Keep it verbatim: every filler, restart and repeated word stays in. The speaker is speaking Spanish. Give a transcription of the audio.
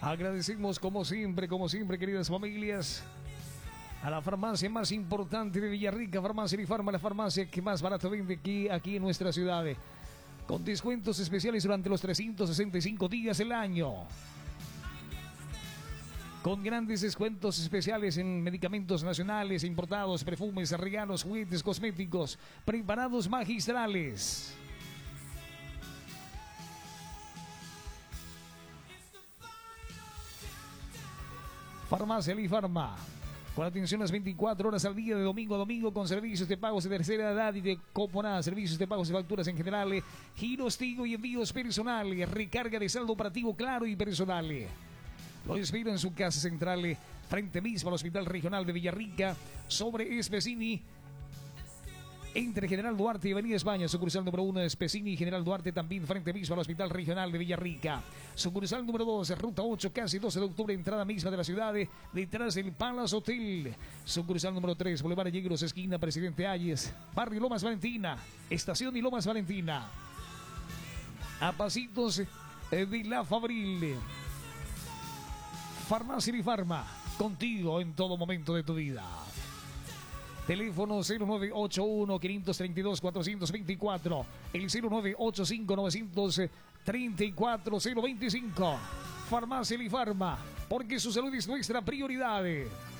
Agradecemos como siempre, como siempre, queridas familias, a la farmacia más importante de Villarrica, Farmacia Elifarma, la farmacia que más barato vende aquí, aquí en nuestra ciudad, con descuentos especiales durante los trescientos sesenta y cinco días del año. Con grandes descuentos especiales en medicamentos nacionales, importados, perfumes, regalos, juguetes, cosméticos, preparados magistrales. Farmacia Elifarma, con atención las veinticuatro horas al día, de domingo a domingo, con servicios de pagos de tercera edad y de coponada, servicios de pagos de facturas en general, giros, Tigo y envíos personales, recarga de saldo operativo claro y personal. Lo espero en su casa central, frente mismo al Hospital Regional de Villarrica, sobre Espesini, entre General Duarte y Avenida España. Sucursal número uno de Espesini y General Duarte, también frente mismo al Hospital Regional de Villarrica. Sucursal número dos, Ruta ocho, casi doce de octubre, entrada misma de la ciudad, detrás del Palace Hotel. Sucursal número tres, Boulevard Yegros, esquina Presidente Hayes, Barrio Lomas Valentina, Estación y Lomas Valentina, a pasitos de La Fabril. Farmacia Elifarma, contigo en todo momento de tu vida. Teléfono cero nueve ocho uno, cinco tres dos, cuatro dos cuatro, el cero nueve ocho cinco, nueve tres cuatro, cero dos cinco. Farmacia Elifarma, porque su salud es nuestra prioridad.